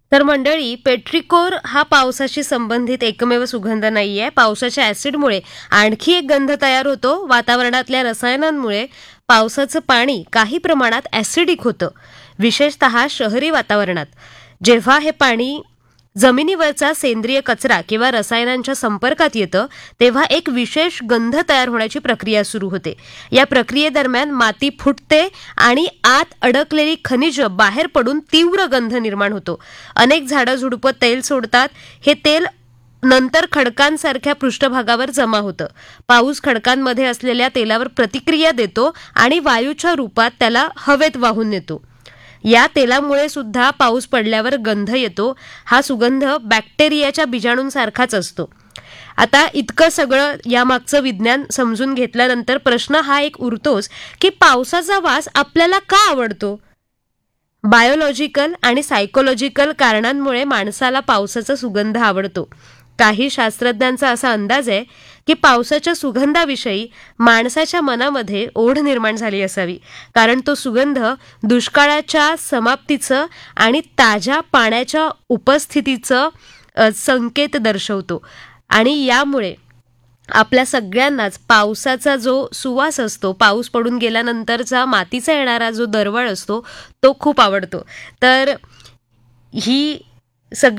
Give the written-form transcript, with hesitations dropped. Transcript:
तर मंडळी, पेट्रिकोर हा पावसाशी संबंधित एकमेव सुगंध नाहीये. पावसाच्या ऍसिडमुळे आणखी एक गंध तयार होतो. वातावरणातल्या रसायनांमुळे पावसाचं पाणी काही प्रमाणात ऍसिडिक होतं, विशेषतः शहरी वातावरणात. जेव्हा हे पाणी जमिनीवरचा सेंद्रिय कचरा किंवा रसायनांच्या संपर्कात येतं, तेव्हा एक विशेष गंध तयार होण्याची प्रक्रिया सुरू होते. या प्रक्रियेदरम्यान माती फुटते आणि आत अडकलेली खनिज बाहेर पडून तीव्र गंध निर्माण होतो. अनेक झाडं झुडपं तेल सोडतात. हे तेल नंतर खडकांसारख्या पृष्ठभागावर जमा होतं. पाऊस खडकांमध्ये असलेल्या तेलावर प्रतिक्रिया देतो आणि वायूच्या रूपात त्याला हवेत वाहून नेतो. या तेलामुळे सुद्धा पाऊस पडल्यावर गंध येतो. हा सुगंध बॅक्टेरियाच्या बीजाणूंसारखाच असतो. आता इतकं सगळं यामागचं विज्ञान समजून घेतल्यानंतर प्रश्न हा एक उरतोच की पावसाचा वास आपल्याला का आवडतो? बायोलॉजिकल आणि सायकोलॉजिकल कारणांमुळे माणसाला पावसाचा सुगंध आवडतो. काही शास्त्रज्ञांचा असा अंदाज आहे की पावसाच्या सुगंधाविषयी माणसाच्या मनामध्ये ओढ निर्माण झाली असावी, कारण तो सुगंध दुष्काळाच्या समाप्तीचं आणि ताज्या पाण्याच्या उपस्थितीचं संकेत दर्शवतो. आणि यामुळे आपल्या सगळ्यांनाच पावसाचा जो सुवास असतो, पाऊस पडून गेल्यानंतरचा मातीचा येणारा जो दरवळ असतो, तो खूप आवडतो. तर ही सगळी